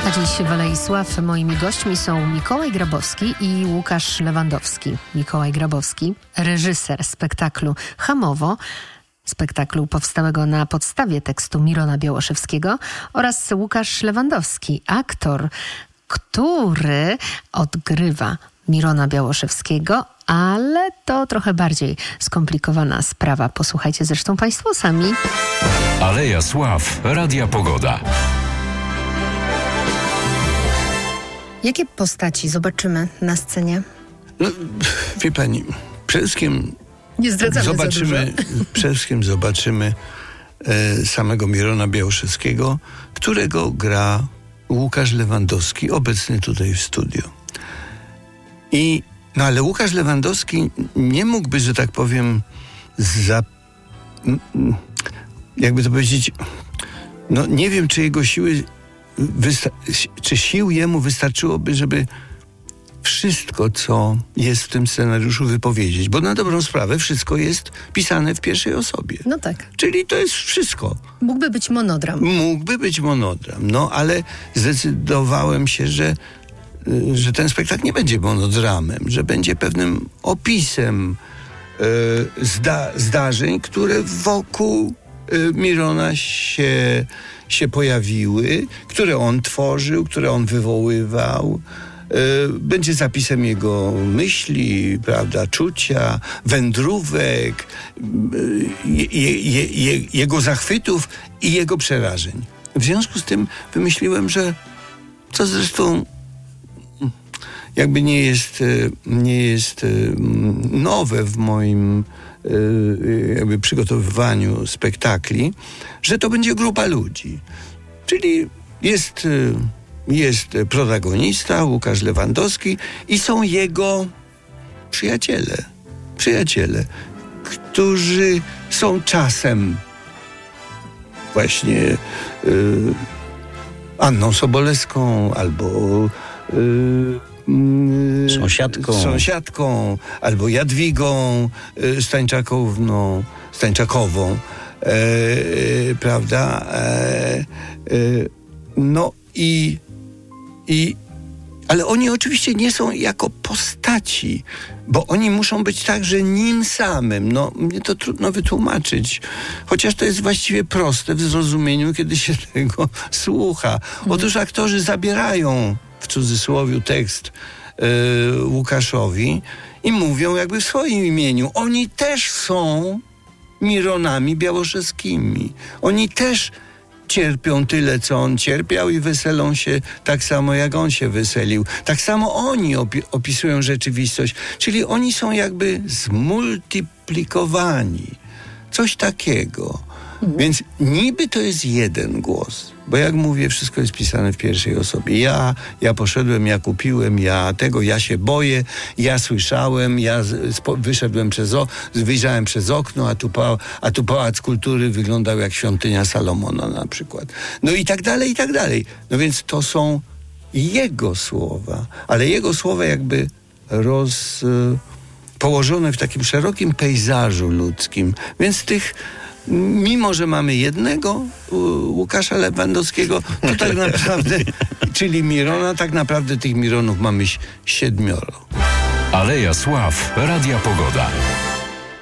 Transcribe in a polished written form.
A dziś w Alei Sław moimi gośćmi są Mikołaj Grabowski i Łukasz Lewandowski. Mikołaj Grabowski, reżyser spektaklu Hamowo, spektaklu powstałego na podstawie tekstu Mirona Białoszewskiego, oraz Łukasz Lewandowski, aktor, który odgrywa Mirona Białoszewskiego, ale to trochę bardziej skomplikowana sprawa. Posłuchajcie zresztą Państwo sami. Aleja Sław, Radia Pogoda. Jakie postaci zobaczymy na scenie? No, wie pani, przede wszystkim Nie zdradzamy zobaczymy samego Mirona Białoszewskiego, którego gra Łukasz Lewandowski, obecny tutaj w studiu. Ale Łukasz Lewandowski nie mógłby, że tak powiem, jakby to powiedzieć, no nie wiem, czy jego siły, czy sił jemu wystarczyłoby, żeby wszystko, co jest w tym scenariuszu, wypowiedzieć. Bo na dobrą sprawę wszystko jest pisane w pierwszej osobie. No tak. Czyli to jest wszystko. Mógłby być monodram. No ale zdecydowałem się, że ten spektakl nie będzie monodramem, że będzie pewnym opisem zdarzeń, które wokół Mirona się pojawiły, które on tworzył, które on wywoływał. Będzie zapisem jego myśli, prawda, czucia, wędrówek, jego zachwytów i jego przerażeń. W związku z tym wymyśliłem, że co zresztą jakby nie jest nowe w moim jakby przygotowywaniu spektakli, że to będzie grupa ludzi. Czyli jest protagonista, Łukasz Lewandowski, i są jego przyjaciele, którzy są czasem właśnie Anną Sobolewską albo sąsiadką, albo Jadwigą Stańczakową, prawda? Ale oni oczywiście nie są jako postaci, bo oni muszą być także nim samym. No, mnie to trudno wytłumaczyć, chociaż to jest właściwie proste w zrozumieniu, kiedy się tego słucha. Otóż aktorzy zabierają, w cudzysłowie, tekst Łukaszowi i mówią jakby w swoim imieniu. Oni też są Mironami Białoszewskimi. Oni też cierpią tyle, co on cierpiał, i weselą się tak samo, jak on się weselił. Tak samo oni opisują rzeczywistość. Czyli oni są jakby zmultiplikowani. Coś takiego. Więc niby to jest jeden głos. Bo jak mówię, wszystko jest pisane w pierwszej osobie. Ja poszedłem, ja kupiłem, ja się boję, ja słyszałem, ja wyjrzałem przez okno, a tu Pałac Kultury wyglądał jak świątynia Salomona na przykład. No i tak dalej, i tak dalej. No więc to są jego słowa, ale jego słowa jakby położone w takim szerokim pejzażu ludzkim. Więc mimo że mamy jednego Łukasza Lewandowskiego, to tak naprawdę, czyli Mirona, tak naprawdę tych Mironów mamy 7. Aleja Sław, Radia Pogoda.